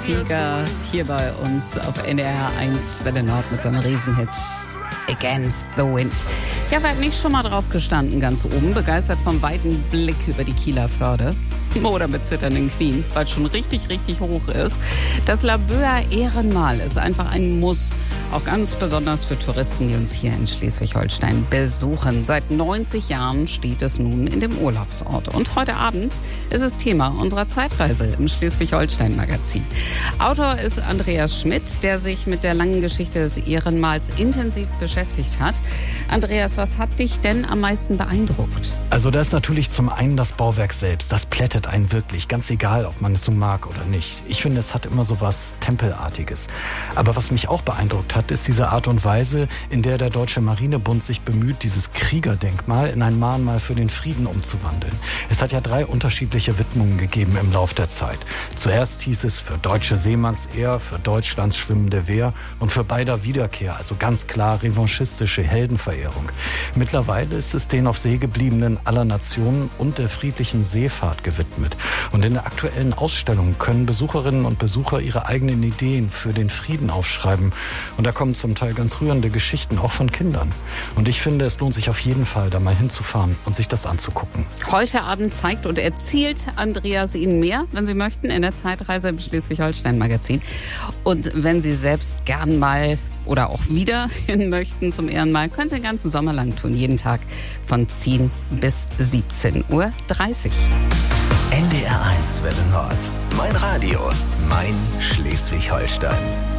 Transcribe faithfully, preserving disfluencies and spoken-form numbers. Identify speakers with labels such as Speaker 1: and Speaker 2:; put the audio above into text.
Speaker 1: Sieger hier bei uns auf N D R eins Welle Nord mit seinem Riesenhit Against the Wind. Ja, wer hat nicht schon mal drauf gestanden, ganz oben, begeistert vom weiten Blick über die Kieler Förde? Oder mit zitternden Knien, weil es schon richtig, richtig hoch ist. Das Laboer Ehrenmal ist einfach ein Muss, auch ganz besonders für Touristen, die uns hier in Schleswig-Holstein besuchen. Seit neunzig Jahren steht es nun in dem Urlaubsort. Und heute Abend ist es Thema unserer Zeitreise im Schleswig-Holstein-Magazin. Autor ist Andreas Schmidt, der sich mit der langen Geschichte des Ehrenmals intensiv beschäftigt hat. Andreas, was hat dich denn am meisten beeindruckt?
Speaker 2: Also da ist natürlich zum einen das Bauwerk selbst. Das plättet einen wirklich, ganz egal, ob man es so mag oder nicht. Ich finde, es hat immer so was Tempelartiges. Aber was mich auch beeindruckt hat, ist diese Art und Weise, in der der Deutsche Marinebund sich bemüht, dieses Kriegerdenkmal in ein Mahnmal für den Frieden umzuwandeln. Es hat ja drei unterschiedliche Widmungen gegeben im Lauf der Zeit. Zuerst hieß es für deutsche Seemannsehr, für Deutschlands schwimmende Wehr und für beider Wiederkehr, also ganz klar revanchistische Heldenverehrung. Mittlerweile ist es den auf See gebliebenen aller Nationen und der friedlichen Seefahrt gewidmet. Und in der aktuellen Ausstellung können Besucherinnen und Besucher ihre eigenen Ideen für den Frieden aufschreiben. Und da kommen zum Teil ganz rührende Geschichten, auch von Kindern. Und ich finde, es lohnt sich auf jeden Fall, da mal hinzufahren und sich das anzugucken.
Speaker 1: Heute Abend zeigt und erzählt Andreas Ihnen mehr, wenn Sie möchten, in der Zeitreise im Schleswig-Holstein-Magazin. Und wenn Sie selbst gern mal oder auch wieder hin möchten zum Ehrenmal, können Sie den ganzen Sommer lang tun. Jeden Tag von zehn bis siebzehn Uhr dreißig.
Speaker 3: N D R eins Welle Nord. Mein Radio, mein Schleswig-Holstein.